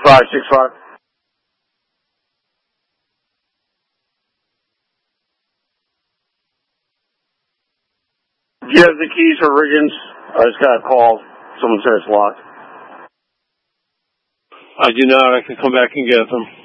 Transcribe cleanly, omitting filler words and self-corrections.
565. Do you have the keys for Riggins? I just got a call. Someone said it's locked. I do not. I can come back and get them.